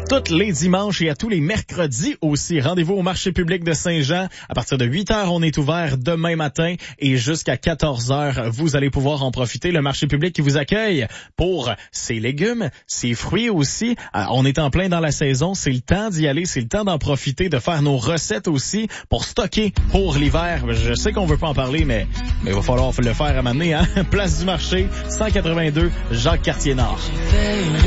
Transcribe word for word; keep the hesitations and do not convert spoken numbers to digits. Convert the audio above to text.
Tous les dimanches et à tous les mercredis aussi. Rendez-vous au marché public de Saint-Jean. À partir de huit heures, on est ouvert demain matin et jusqu'à quatorze heures, vous allez pouvoir en profiter. Le marché public qui vous accueille pour ses légumes, ses fruits aussi. Euh, on est en plein dans la saison. C'est le temps d'y aller. C'est le temps d'en profiter, de faire nos recettes aussi pour stocker pour l'hiver. Je sais qu'on veut pas en parler, mais mais il va falloir le faire à m'amener, hein? Place du marché, cent quatre-vingt-deux, Jacques-Cartier-Nord.